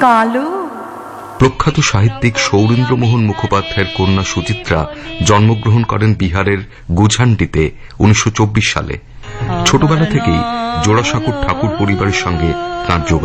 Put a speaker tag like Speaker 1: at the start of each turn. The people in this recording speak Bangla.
Speaker 1: কালো।
Speaker 2: প্রখ্যাত সাহিত্যিক সৌরেন্দ্রমোহন মুখোপাধ্যায়ের কন্যা সুচিত্রা জন্মগ্রহণ করেন বিহারের গুঝান্ডিতে 1924 সালে। ছোটবেলা থেকেই জোড়াসাঁকোর ঠাকুর পরিবারের সঙ্গে তাঁর যোগাযোগ।